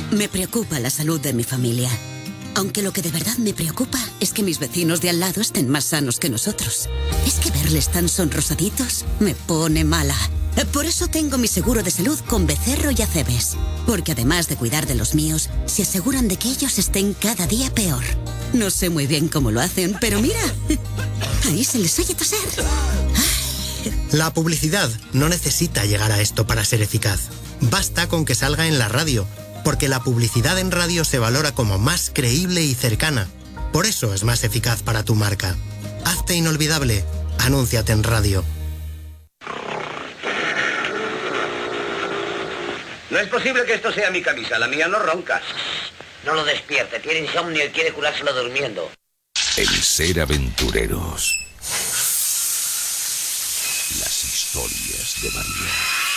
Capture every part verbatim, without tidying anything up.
Me preocupa la salud de mi familia. Aunque lo que de verdad me preocupa es que mis vecinos de al lado estén más sanos que nosotros. Es que verles tan sonrosaditos me pone mala. Por eso tengo mi seguro de salud con Becerro y Acebes. Porque además de cuidar de los míos, se aseguran de que ellos estén cada día peor. No sé muy bien cómo lo hacen, pero mira, ahí se les oye toser. La publicidad no necesita llegar a esto para ser eficaz. Basta con que salga en la radio, porque la publicidad en radio se valora como más creíble y cercana. Por eso es más eficaz para tu marca. Hazte inolvidable. Anúnciate en radio. No es posible que esto sea mi camisa, la mía no ronca. No lo despierte, tiene insomnio y quiere curárselo durmiendo. El ser aventureros. Las historias de María.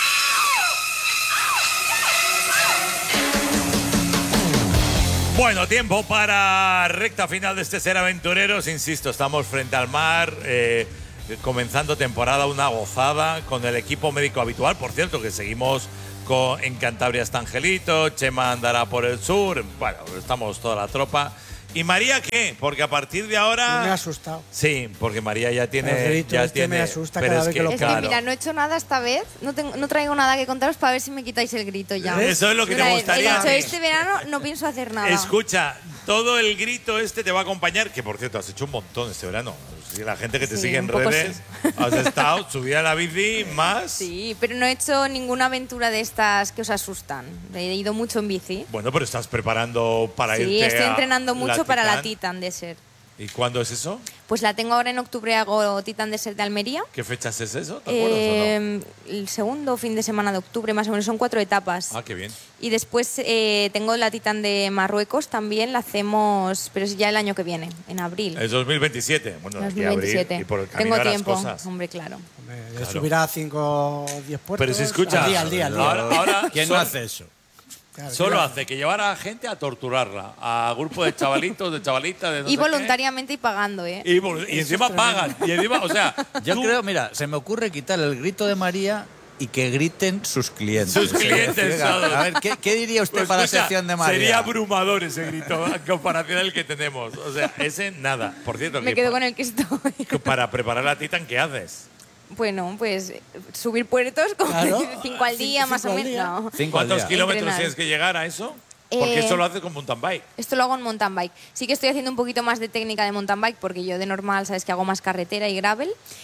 Bueno, tiempo para recta final de este Ser Aventureros. Insisto, estamos frente al mar, eh, comenzando temporada, una gozada con el equipo médico habitual. Por cierto, que seguimos con, en Cantabria está Angelito, Chema andará por el sur. Bueno, estamos toda la tropa. ¿Y María qué? Porque a partir de ahora... Me ha asustado. Sí, porque María ya tiene... El grito ya este tiene me asusta pero cada es vez que, que lo Es claro. que mira, no he hecho nada esta vez, no, tengo, no traigo nada que contaros para ver si me quitáis el grito ya. Eso es lo que Mira, te he- gustaría. He dicho, este verano no pienso hacer nada. Escucha, todo el grito este te va a acompañar, que por cierto has hecho un montón este verano. Si la gente que te Sí, sigue en un poco redes, has estado, subida a la bici, más. Sí, pero no he hecho ninguna aventura de estas que os asustan. He ido mucho en bici. Bueno, pero estás preparando para Sí, irte estoy a entrenando mucho para la Titan. Titan Desert. ¿Y cuándo es eso? Pues la tengo ahora en octubre, hago Titan Desert de Almería. ¿Qué fechas es eso? ¿Te acuerdas o no? Eh, el segundo fin de semana de octubre, más o menos, son cuatro etapas. Ah, qué bien. Y después eh, tengo la Titan de Marruecos también, la hacemos, pero es ya el año que viene, en abril. Es dos mil veintisiete. Bueno, aquí dos mil veintisiete. abril y por el camino Tengo harás tiempo, cosas. hombre, claro. Le Claro. subirá a cinco o diez puertos. Pero si escucha, Al día, al día, al día. ahora, ahora ¿Quién son- no hace eso? Claro, Solo claro. hace que llevar a la gente a torturarla, a grupo de chavalitos, de chavalitas, de no Y sé qué. voluntariamente y pagando, ¿eh? Y, vol- y encima pagan. Y encima, o sea, Yo tú- creo, mira, se me ocurre quitar el grito de María y que griten sus clientes. Sus clientes, A todos. ver, ¿qué, qué diría usted Pues para escucha, la sección de María? sería abrumador ese grito en comparación al que tenemos. O sea, ese nada. Por cierto, Me que quedo pa- con el que estoy. que para preparar la Titan, ¿qué haces? Bueno, pues eh, subir puertos con Claro. cinco al día, Cinco más o al menos. día. No. Cinco al ¿Cuántos día. kilómetros Entrenar. tienes que llegar a eso? Porque Eh, eso lo haces con mountain bike. Esto lo hago en mountain bike. Sí que estoy haciendo un poquito más de técnica de mountain bike porque yo de normal, sabes que hago más carretera y gravel.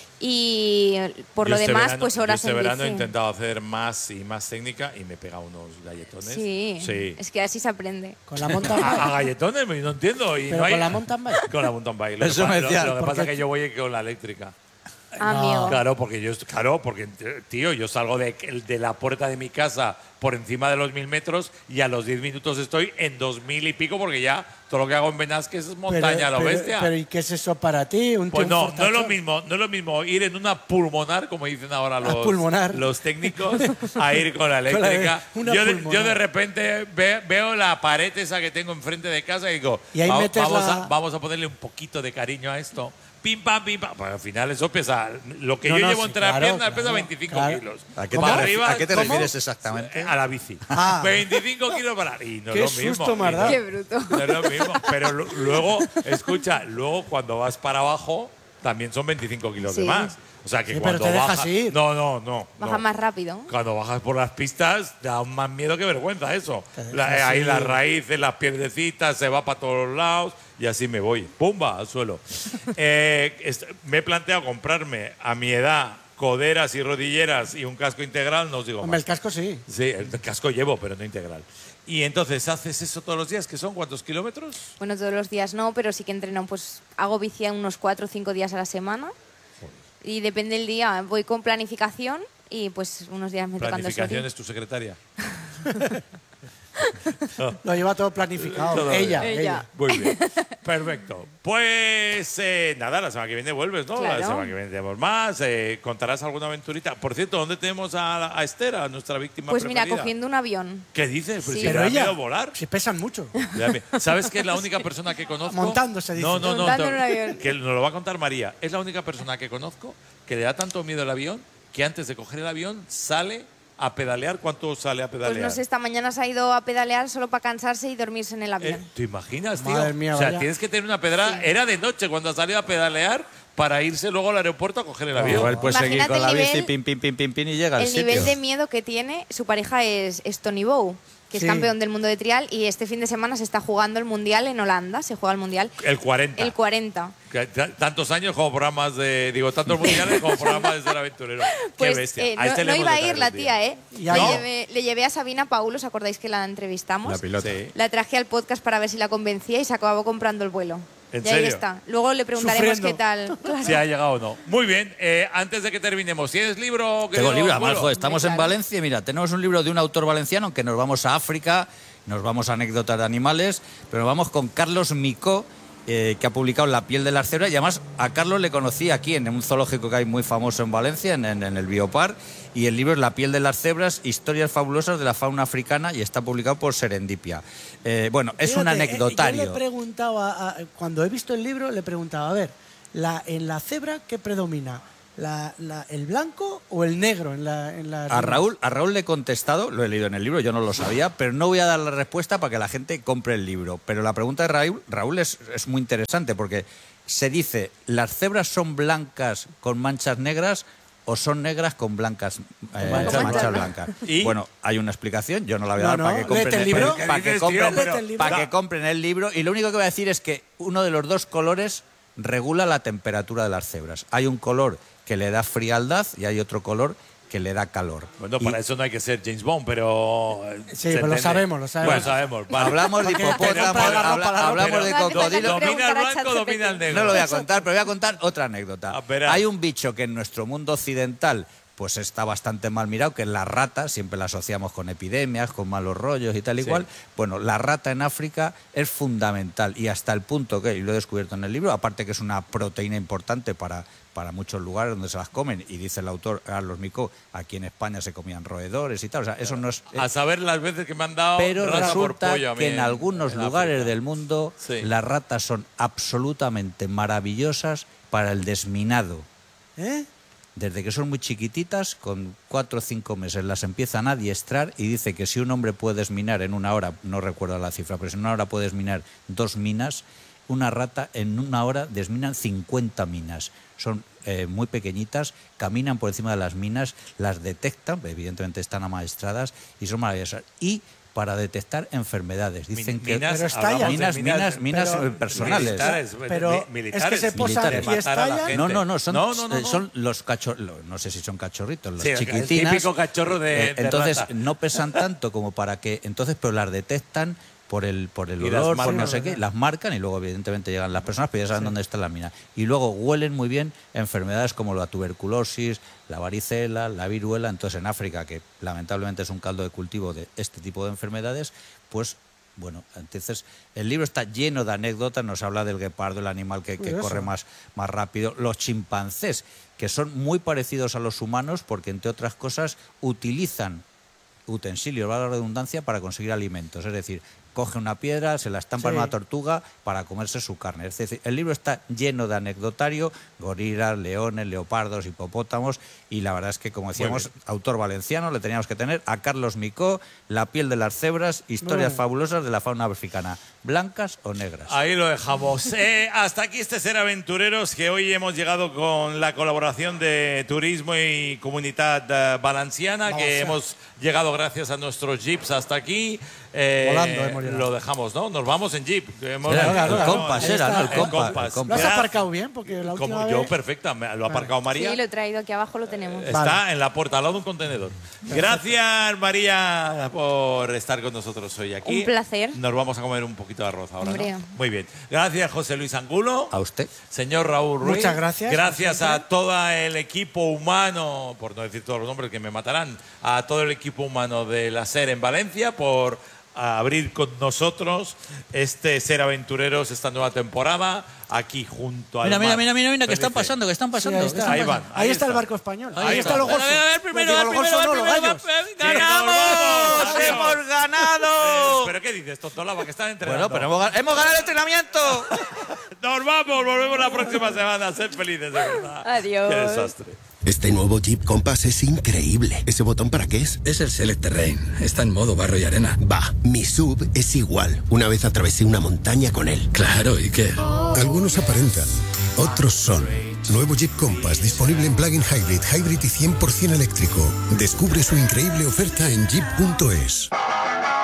Y por Yo lo este demás, verano- pues yo horas este en verano he bici. intentado hacer más y más técnica y me he pegado unos galletones. Sí, Sí. es que así se aprende. Con la mountain A, a bike. galletones, no entiendo. Y Pero no hay- con la mountain bike. Con la mountain bike. Lo que Eso pa- me lo- decía, Lo, que porque- pasa es que yo voy con la eléctrica. Amigo. Claro, porque yo, claro, porque tío, yo salgo de, de la puerta de mi casa por encima de los mil metros y a los diez minutos estoy en dos mil y pico porque ya todo lo que hago en Benasques es montaña, lo pero, bestia. Pero ¿y qué es eso para ti? ¿Un Pues tío no, un no es lo fortachón? mismo, no es lo mismo ir en una pulmonar, como dicen ahora los, pulmonar. los técnicos, a ir con la Con la de- eléctrica. una yo, de, pulmonar. yo de repente ve- veo la pared esa que tengo enfrente de casa y digo, Y ahí "Va- metes vamos, la- a, vamos a ponerle un poquito de cariño a esto. Pim, pam, pim, pam. Pues al final eso pesa, lo que No, yo no, llevo sí, entre las claro, piernas pesa claro, veinticinco claro. kilos. ¿A qué te, Para ref- arriba, ¿a qué te ¿cómo? refieres exactamente? A la bici. Ah. veinticinco kilos para y no Qué es lo mismo. susto me has Y no- dado. Qué bruto. no es lo mismo. Pero lu- luego, escucha, luego cuando vas para abajo, también son veinticinco kilos de Sí. más. O sea que Sí, pero cuando te dejas bajas. ir. No, no, no. Baja no. más rápido. Cuando bajas por las pistas, da más miedo que vergüenza eso. Te La- dejas ahí ir. las raíces, las piedrecitas, se va para todos los lados y así me voy. ¡Pumba! Al suelo. Eh, est- me he planteado comprarme a mi edad coderas y rodilleras y un casco integral, no os digo Hombre, más. el casco sí. Sí, el casco llevo, pero no integral. Y entonces, ¿haces eso todos los días? ¿Que son cuántos kilómetros? Bueno, todos los días no, pero sí que entreno, pues hago bici unos cuatro o cinco días a la semana. Y depende del día, voy con planificación y pues unos días me tocan dos Planificación horas. es tu secretaria. Lo lleva todo planificado. Todo ella, bien. ella. Ella. Muy bien. Perfecto. Pues eh, nada, la semana que viene vuelves, ¿no? Claro. La semana que viene tenemos más. eh, ¿Contarás alguna aventurita? Por cierto, ¿dónde tenemos a, a Esther, a nuestra víctima Pues mira, preferida? cogiendo un avión. ¿Qué dices? Pues Sí. si Pero me da ella, miedo volar. si pesan mucho. Ya me- ¿Sabes que es la única persona que conozco? Montando, se dice. No, no, no. Montando no, en un avión. Que nos lo va a contar María. Es la única persona que conozco que le da tanto miedo el avión que antes de coger el avión sale a pedalear? ¿Cuánto sale a pedalear? Pues no sé, esta mañana se ha ido a pedalear solo para cansarse y dormirse en el avión. Eh, ¿Te imaginas, tío? Madre mía, o sea, vaya. tienes que tener una pedrada. Era de noche cuando ha salido a pedalear para irse luego al aeropuerto a coger el avión. Igual puedes seguir Imagínate con la el bici, nivel- pim, pim, pim, pim, pim, y llega al El sitio. nivel de miedo que tiene, su pareja es, es Tony Bow, que Sí. es campeón del mundo de trial, y este fin de semana se está jugando el Mundial en Holanda, se juega el Mundial. El cuarenta. El cuarenta. Que t- Tantos años como programas de. Digo, tantos mundiales como programas de ser aventurero. Pues Qué bestia. eh, A no, este le no hemos iba a de ir traer la un día. tía, ¿eh? Ya Le no. llevé, le llevé a Sabina Paulo, ¿os acordáis que la entrevistamos? La pilota. Sí. La traje al podcast para ver si la convencía y se acabó comprando el vuelo. ¿En y ahí serio? está. Luego le preguntaremos Sufriendo. qué tal. Claro. Si ha llegado o no. Muy bien, eh, antes de que terminemos, ¿tienes libro? Tengo querido libro, además, Abuelo? joder, estamos en Claro. Valencia y mira, tenemos un libro de un autor valenciano que nos vamos a África, nos vamos a anécdotas de animales, pero nos vamos con Carlos Micó, eh, que ha publicado La piel de las cebras, y además a Carlos le conocí aquí en un zoológico que hay muy famoso en Valencia, en, en- en el Biopar, y el libro es La piel de las cebras, historias fabulosas de la fauna africana, y está publicado por Serendipia. Eh, bueno, es un Fíjate, eh, anecdotario. Yo le preguntaba, a- a- cuando he visto el libro, le preguntaba, a ver, la, en la cebra, ¿qué predomina? La, la- ¿El blanco o el negro en la, en la A Raúl, a Raúl le he contestado, lo he leído en el libro, yo no lo sabía, pero no voy a dar la respuesta para que la gente compre el libro. Pero la pregunta de Raúl, Raúl es, es muy interesante porque se dice, ¿las cebras son blancas con manchas negras o son negras con blancas eh, manchas manchas, blancas. blancas? ¿Y? Bueno, hay una explicación, yo no la voy a No, dar no, para que compren léete el libro. ¿Qué para que dices, compren, tío? Pero- Léete el libro. para que compren el libro. Y lo único que voy a decir es que uno de los dos colores regula la temperatura de las cebras. Hay un color que le da frialdad y hay otro color que le da calor. Bueno, Y- para eso no hay que ser James Bond, pero. eh, Sí, se pero lo entiende. sabemos, lo sabemos. Bueno, sabemos. Vale. Hablamos de Porque- hipopótamos, porque compra la ropa, habla- la ropa. hablamos de No hace falta cocodrilos. no Domina el preguntar a blanco, ChatGPT. domina el negro. No lo voy a contar, pero voy a contar otra anécdota. Ah, verás. Hay un bicho que en nuestro mundo occidental pues está bastante mal mirado, que es la rata, siempre la asociamos con epidemias, con malos rollos y tal y Sí. cual. Bueno, la rata en África es fundamental y hasta el punto que, y lo he descubierto en el libro, aparte que es una proteína importante para, para muchos lugares donde se las comen, y dice el autor Carlos Micó, aquí en España se comían roedores y tal, o sea, eso no es... A saber las veces que me han dado. Pero rata por resulta pollo a mí que en algunos en lugares África. del mundo Sí. las ratas son absolutamente maravillosas para el desminado. ¿Eh? Desde que son muy chiquititas, con cuatro o cinco meses las empiezan a adiestrar y dice que si un hombre puede desminar en una hora, no recuerdo la cifra, pero si en una hora puede desminar dos minas, una rata en una hora desminan cincuenta minas. Son eh, muy pequeñitas, caminan por encima de las minas, las detectan, evidentemente están amaestradas y son maravillosas. Y para detectar enfermedades. Dicen Min- que minas, Pero hablamos de minas, minas, minas pero- eh, personales. Militares, Pero mi- es que militares. se posan Militares, y matar a la estallan. gente. No, no, no, son, No, no, no, eh, no. son los cachorros, no sé si son cachorritos, los Sí, el chiquitinas. típico cachorro de- Eh, de entonces rata. no pesan tanto como para que, entonces, pero las detectan por el por el Y las olor, por marcan. no sé qué, las marcan y luego evidentemente llegan las personas, pero ya saben dónde está la mina. Y luego huelen muy bien enfermedades como la tuberculosis, la varicela, la viruela. Entonces en África, que lamentablemente es un caldo de cultivo de este tipo de enfermedades, pues bueno, entonces el libro está lleno de anécdotas, nos habla del guepardo, el animal que, que Curioso. corre más, más rápido, los chimpancés, que son muy parecidos a los humanos porque, entre otras cosas, utilizan utensilios, valga la redundancia, para conseguir alimentos. Es decir, coge una piedra, se la estampa en Sí. una tortuga para comerse su carne. Es decir, el libro está lleno de anecdotario, gorilas, leones, leopardos, hipopótamos, y la verdad es que, como decíamos, autor valenciano, le teníamos que tener a Carlos Micó, La piel de las cebras, historias Bueno. fabulosas de la fauna africana, blancas o negras. Ahí lo dejamos. Eh, hasta aquí este Ser Aventureros, que hoy hemos llegado con la colaboración de Turismo y Comunidad eh, Valenciana, que Valenciana. hemos llegado gracias a nuestros jeeps hasta aquí. Eh, Volando hemos llegado. Lo dejamos, ¿no? Nos vamos en jeep. Hemos- Era Venga, el venga, compas, ahí era, está. ¿no? El El compas. compas. el ¿Lo compas. has Gracias. aparcado bien? Porque la última Como yo, vez... perfecta. Me- Lo ha aparcado María. Sí, lo he traído aquí abajo, lo tenemos. Está Vale. en la puerta, al lado de un contenedor. Gracias, María, por estar con nosotros hoy aquí. Un placer. Nos vamos a comer un poquito de arroz ahora, Hombre. ¿no? Muy bien. Gracias, José Luis Angulo. A usted. Señor Raúl Ruiz. Muchas gracias, Gracias como a siempre. todo el equipo humano, por no decir todos los nombres que me matarán, a todo el equipo humano de la SER en Valencia por abrir con nosotros este Ser Aventureros, esta nueva temporada, aquí junto al Mira, mira, mar. mira, mira, mira, que están Felices. pasando, que están Sí, pasando. ahí que está. están Ahí pasando. van. Ahí, Ahí está el está. barco español. Ahí Ahí, está. están los A ver, golfos. a ver, Digo, primero, los primero, golfos no, los primero, gallos. ¡Ganamos! Adiós. ¡Hemos ganado! ¿Pero qué dices, Tontolaba, que están entrenando? Bueno, pero hemos, gan- hemos ganado el entrenamiento. Nos vamos, volvemos la próxima semana. Sed felices, de verdad. Adiós. Qué desastre. Este nuevo Jeep Compass es increíble. ¿Ese botón para qué es? Es el Select Terrain. Está en modo barro y arena. Va, mi sub es igual. Una vez atravesé una montaña con él. Claro, ¿y qué? Algunos aparentan, otros son. Nuevo Jeep Compass disponible en plug-in hybrid, hybrid y cien por ciento eléctrico. Descubre su increíble oferta en jeep punto es.